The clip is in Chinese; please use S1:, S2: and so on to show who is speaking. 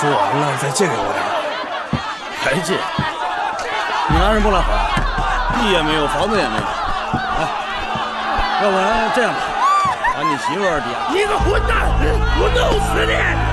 S1: 说完了再借给我点。
S2: 还借？你拿什么来还？地也没有，房子也没有。哎，要不然这样吧，把你媳妇儿抵押。
S3: 你个混蛋！我弄死你！